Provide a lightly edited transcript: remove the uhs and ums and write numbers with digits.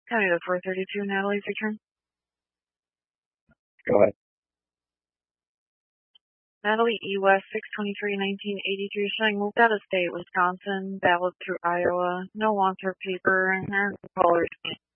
County to 432, Natalie's return. Go ahead. Natalie E. West, 6/23/1983, showing moved out of state, Wisconsin, ballot through Iowa. No wants her paper, and her colors.